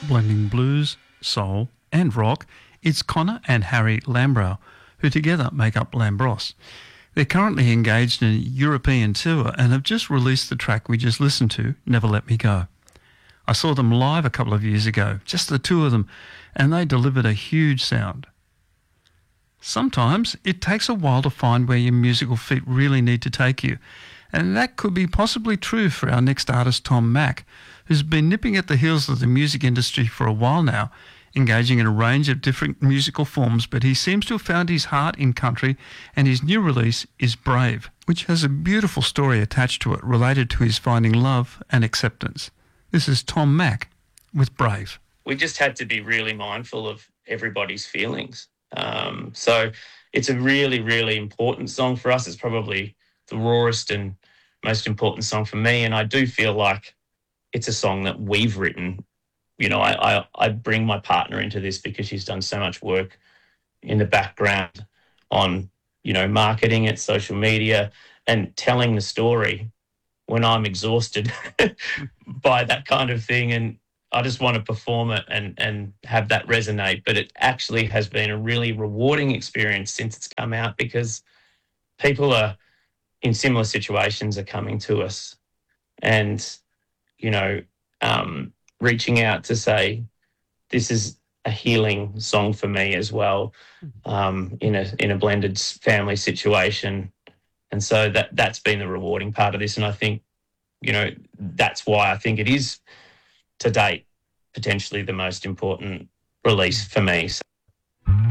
Blending blues, soul and rock, it's Connor and Harry Lambrow, who together make up Lambros. They're currently engaged in a European tour and have just released the track we just listened to, Never Let Me Go. I saw them live a couple of years ago, just the two of them, and they delivered a huge sound. Sometimes it takes a while to find where your musical feet really need to take you, and that could be possibly true for our next artist, Tom Mack, who's been nipping at the heels of the music industry for a while now, engaging in a range of different musical forms, but he seems to have found his heart in country, and his new release is Brave, which has a beautiful story attached to it related to his finding love and acceptance. This is Tom Mack with Brave. We just had to be really mindful of everybody's feelings. So it's a really, really important song for us. It's probably the rawest and most important song for me, and I do feel like it's a song that we've written. You know, I bring my partner into this because she's done so much work in the background on, you know, marketing it, social media, and telling the story when I'm exhausted by that kind of thing. And I just want to perform it and have that resonate. But it actually has been a really rewarding experience since it's come out, because people are in similar situations are coming to us and, you know, reaching out to say, this is a healing song for me as well, in a blended family situation. And so that's been the rewarding part of this. And I think, you know, that's why I think it is, to date, potentially the most important release for me. So